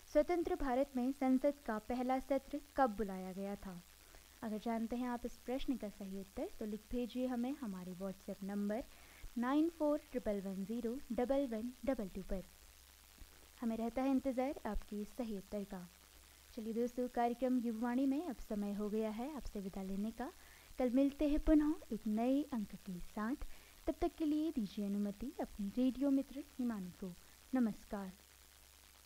स्वतंत्र भारत में संसद का पहला सत्र कब बुलाया गया था? अगर जानते हैं आप इस प्रश्न का सही उत्तर तो लिख भेजिए हमें हमारे व्हाट्सएप नंबर 9411011122 पर। हमें रहता है इंतज़ार आपकी सही उत्तर का। चलिए दोस्तों, कार्यक्रम युववाणी में अब समय हो गया है आपसे विदा लेने का। कल मिलते हैं पुनः एक नए अंक के साथ। तब तक के लिए दीजिए अनुमति अपनी रेडियो मित्र हिमानी को। नमस्कार।